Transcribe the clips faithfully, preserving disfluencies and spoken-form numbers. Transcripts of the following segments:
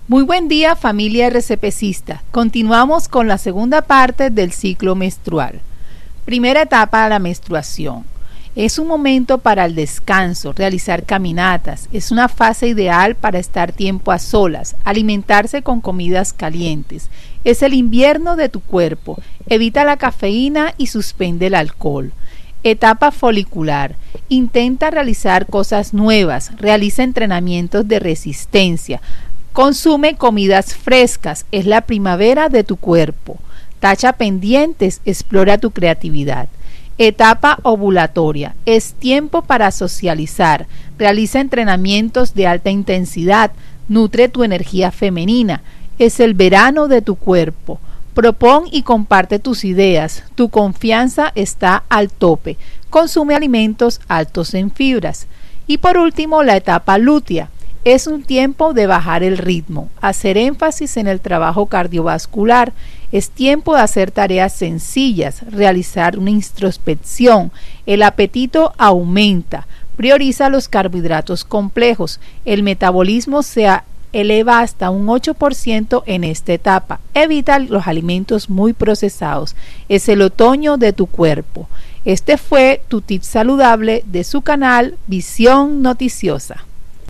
Muy buen día, familia RCPcista. Continuamos con la segunda parte del ciclo menstrual. Primera etapa, la menstruación. Es un momento para el descanso, realizar caminatas. Es una fase ideal para estar tiempo a solas, alimentarse con comidas calientes. Es el invierno de tu cuerpo. Evita la cafeína y suspende el alcohol. Etapa folicular. Intenta realizar cosas nuevas. Realiza entrenamientos de resistencia. Consume comidas frescas. Es la primavera de tu cuerpo. Tacha pendientes. Explora tu creatividad. Etapa ovulatoria. Es tiempo para socializar. Realiza entrenamientos de alta intensidad. Nutre tu energía femenina. Es el verano de tu cuerpo. Propón y comparte tus ideas. Tu confianza está al tope. Consume alimentos altos en fibras. Y por último, la etapa lútea. Es un tiempo de bajar el ritmo, hacer énfasis en el trabajo cardiovascular. Es tiempo de hacer tareas sencillas, realizar una introspección. El apetito aumenta. Prioriza los carbohidratos complejos. El metabolismo se eleva hasta un ocho por ciento en esta etapa. Evita los alimentos muy procesados. Es el otoño de tu cuerpo. Este fue tu tip saludable de su canal Visión Noticiosa.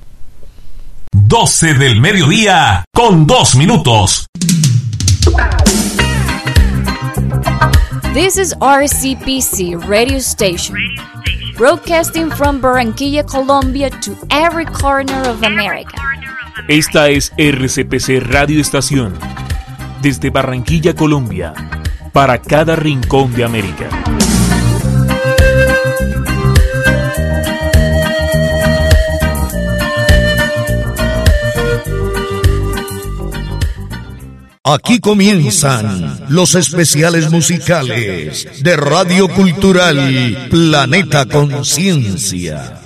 doce del mediodía con dos minutos. This is R C P C Radio Station, broadcasting from Barranquilla, Colombia to every corner of America. Esta es R C P C Radio Estación, desde Barranquilla, Colombia, para cada rincón de América. Aquí comienzan los especiales musicales de Radio Cultural Planeta Conciencia.